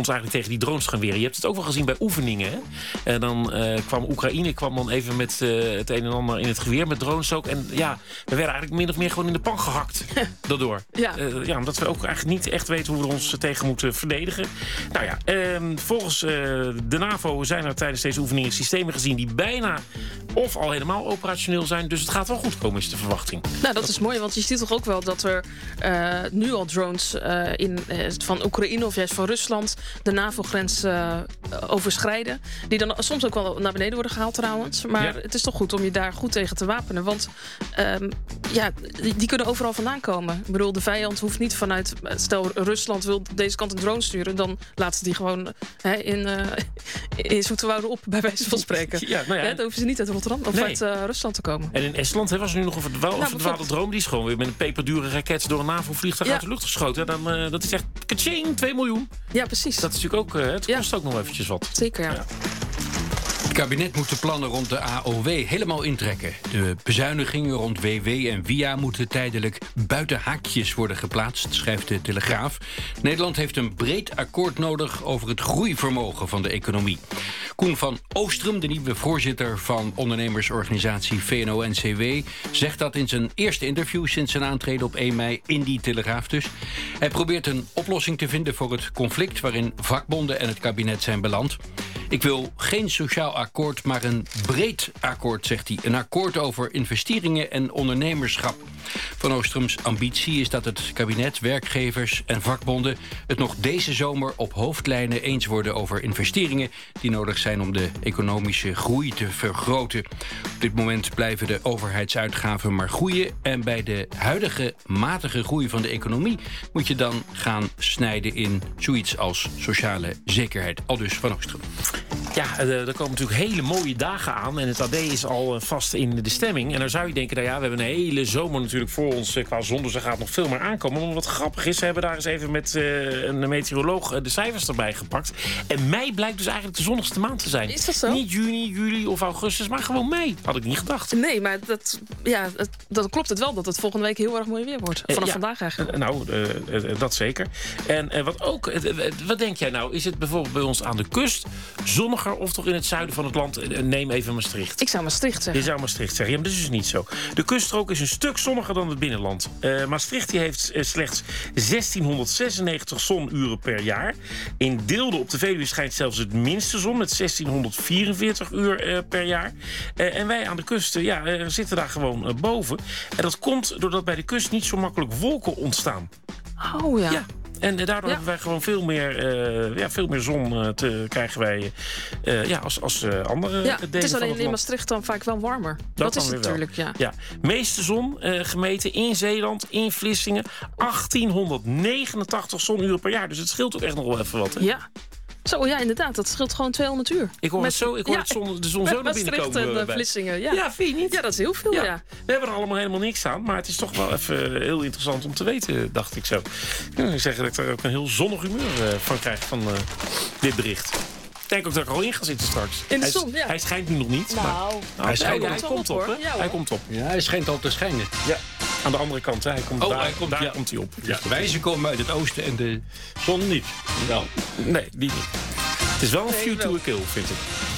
ons eigenlijk tegen die drones te gaan weren. Je hebt het ook wel gezien bij oefeningen. Hè? En dan kwam Oekraïne dan even met het een en ander in het geweer, met drones ook. En ja, we werden eigenlijk min of meer gewoon in de pan gehakt daardoor. Ja. Omdat we ook eigenlijk niet echt weten hoe we ons tegen moeten verdedigen. Nou ja, volgens de NAVO zijn er tijdens deze oefeningen systemen gezien die bijna of al helemaal operationeel zijn. Dus het gaat wel goed komen, is de verwachting. Nou, dat is mooi, want je ziet toch ook wel dat er nu al drones van Oekraïne of juist van Rusland de NAVO-grens overschrijden. Die dan soms ook wel naar beneden worden gehaald trouwens. Maar het is toch goed om je daar goed tegen te wapenen. Want die kunnen overal vandaan komen. Ik bedoel, de vijand hoeft niet vanuit... Stel, Rusland wil deze kant een drone sturen, dan laten ze die gewoon in Zoeterwoude op, bij wijze van spreken. Ja, nou ja. Dan hoeven ze niet uit Rotterdam of uit Rusland te komen. En in Estland was er nu nog een verdwaalde drone. Die is gewoon weer met een peperdure raket door een NAVO-vliegtuig uit de lucht geschoten. Dan, dat is echt kaching, 2 miljoen. Ja, precies. Dat is natuurlijk ook... het kost ook nog eventjes wat. Zeker, ja. Het kabinet moet de plannen rond de AOW helemaal intrekken. De bezuinigingen rond WW en WIA moeten tijdelijk buiten haakjes worden geplaatst, schrijft de Telegraaf. Nederland heeft een breed akkoord nodig over het groeivermogen van de economie. Koen van Oostrum, de nieuwe voorzitter van ondernemersorganisatie VNO-NCW, zegt dat in zijn eerste interview sinds zijn aantreden op 1 mei in die Telegraaf dus. Hij probeert een oplossing te vinden voor het conflict waarin vakbonden en het kabinet zijn beland. Ik wil geen sociaal akkoord, maar een breed akkoord, zegt hij. Een akkoord over investeringen en ondernemerschap. Van Oostrums ambitie is dat het kabinet, werkgevers en vakbonden het nog deze zomer op hoofdlijnen eens worden over investeringen die nodig zijn om de economische groei te vergroten. Op dit moment blijven de overheidsuitgaven maar groeien en bij de huidige matige groei van de economie moet je dan gaan snijden in zoiets als sociale zekerheid. Aldus Van Oostrum. Ja, er komen natuurlijk hele mooie dagen aan. En het AD is al vast in de stemming. En dan zou je denken, we hebben een hele zomer natuurlijk voor ons qua zon. Dus er gaat nog veel meer aankomen. Maar wat grappig is, ze hebben daar eens even met een meteoroloog de cijfers erbij gepakt. En mei blijkt dus eigenlijk de zonnigste maand te zijn. Is dat zo? Niet juni, juli of augustus, maar gewoon mei. Had ik niet gedacht. Nee, maar dat klopt het wel dat het volgende week heel erg mooi weer wordt. Vanaf vandaag eigenlijk. Dat zeker. En wat denk jij nou? Is het bijvoorbeeld bij ons aan de kust zonniger of toch in het zuiden van het land? Neem even Maastricht. Ik zou Maastricht zeggen. Je zou Maastricht zeggen. Ja, maar dat is dus niet zo. De kuststrook is een stuk zonniger dan het binnenland. Maastricht die heeft slechts 1696 zonuren per jaar. In Deelde op de Veluwe schijnt zelfs het minste zon met 1644 uur per jaar. En wij aan de kust zitten daar gewoon boven. En dat komt doordat bij de kust niet zo makkelijk wolken ontstaan. Oh ja. En daardoor hebben wij gewoon veel meer zon krijgen wij als andere delen van het land. Het is alleen in Maastricht dan vaak wel warmer. Dat is het natuurlijk, ja. Meeste zon gemeten in Zeeland, in Vlissingen. 1889 zonuren per jaar. Dus het scheelt ook echt nog wel even wat. Hè? Ja. Zo, ja, inderdaad. Dat scheelt gewoon 200 uur. Ik hoor de zon zo naar binnen komen. Maastricht en Vlissingen, ja. Vind je niet? Ja, dat is heel veel, ja. We hebben er allemaal helemaal niks aan. Maar het is toch wel even heel interessant om te weten, dacht ik zo. Ik moet zeggen dat ik er ook een heel zonnig humeur van krijg van dit bericht. Ik denk ook dat ik er al in ga zitten straks. In de zon, ja. Hij schijnt nu nog niet. Hij komt op, hè? Hij komt op. Ja, hij schijnt al te schijnen. Ja. Aan de andere kant, hè. Hij komt komt hij op. Ja. Wij komen uit het oosten en de zon niet. Nee, die niet. Het is wel een view to a kill, vind ik.